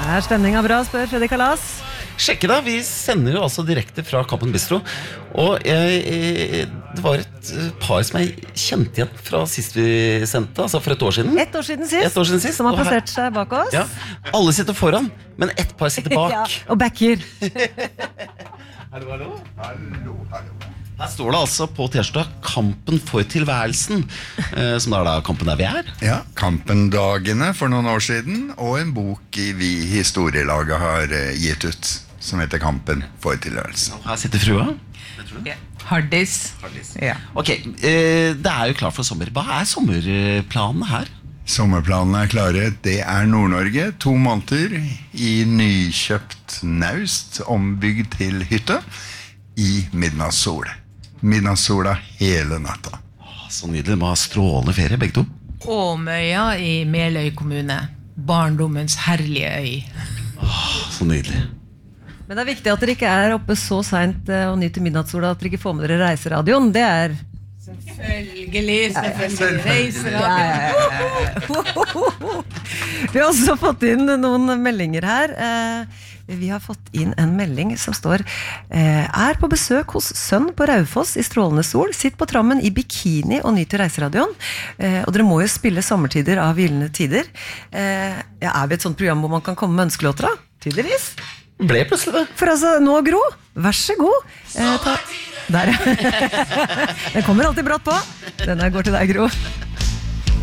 stemningen bra, spør Fredrik Kalas. Sjekke da, vi sender jo altså direkte fra Kampen Bistro. Og det var et par som jeg kjente igjen fra sist vi sendte, altså for et år siden. Et år siden sist. Som har plassert seg bak oss. Ja, alle sitter foran, men ett par sitter bak. Ja, og backer. Hallo. Her står det altså på tirsdag Kampen for tilværelsen, som da Kampen der vi er. Ja, Kampendagene for noen år siden, og en bok vi historielaget har gitt ut, som heter Kampen for tilværelsen. Her sitter frua. Hardis. Ja. Ok, det jo klart for sommer. Hva sommerplanene her? Sommerplanene klare. Det Nord-Norge, 2 måneder i nykjøpt naust, ombygd til hytte, i midnattssol. Midnattssola hele natta. Så nydelig, må ha strålende ferie, begge to. Åmøya i Meløy kommune. Barndommens herlige øy. Så nydelig. Men det viktig at dere ikke oppe så sent og nyter midnattssola, at dere ikke får med dere reiseradioen. Det Selvfølgelig reiseradioen. Vi har også fått inn noen meldinger her. Vi har fått inn en melding som står på besøk hos sønn på Raufoss i strålende sol, sitt på trammen i bikini og nyter reiseradioen, og dere må jo spille sommertider av gyllene tider. Vi et sånt program hvor man kan komme med ønskelåter da? Tydeligvis. Ble plutselig det. For altså, nå Gro, vær så god. Der, ja. Den kommer alltid brått på. Den går til deg, Gro.